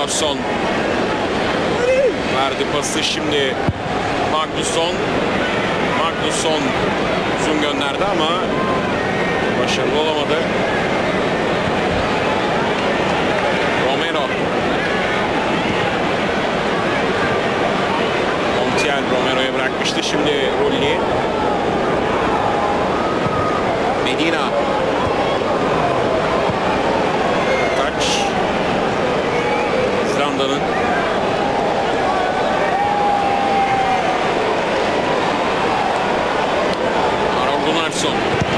Larsson verdi pası, şimdi Magnusson uzun gönderdi ama başarılı olamadı. Montiel Romero'ya bırakmıştı, şimdi Rulli. Medina. Taç. İzlanda'nın. Aron Gunnarsson.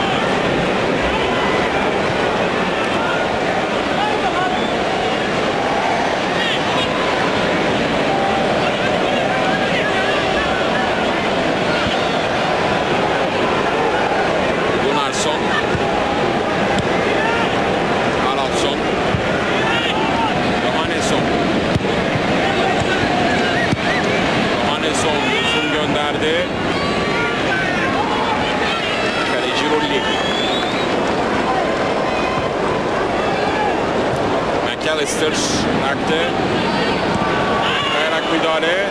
Kaleci Rulli. McAllister bıraktı. Kayarak müdahale.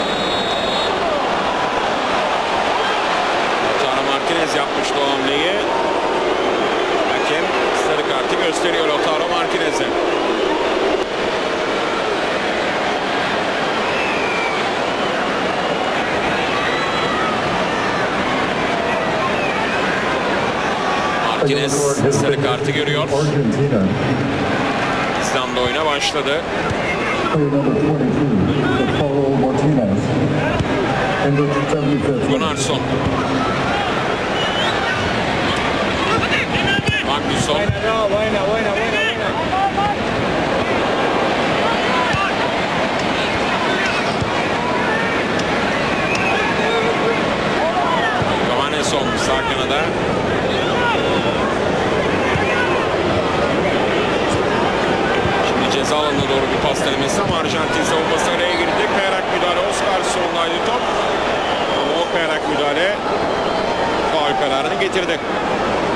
Lautaro Martinez yapmıştı o hamleyi. Hakem sarı kartı gösteriyor Lautaro Martinez'e. Martinez sarı kartı görüyor. İzlanda oyuna başladı. Gunnarsson. Magnusson. Johansson sağ kanada. Ceza alanına doğru bir pas denemesi ama Arjantin savunması araya girdi. Kayarak müdahale, Oscarsson'daydı top. Ama o kayarak müdahale faul kararını getirdi.